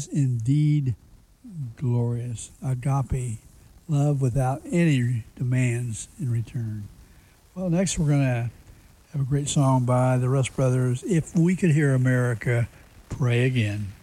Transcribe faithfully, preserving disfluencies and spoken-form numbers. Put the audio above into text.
Indeed glorious. Agape, love without any demands in return. Well, next we're going to have a great song by the Rust Brothers, If We Could Hear America Pray Again.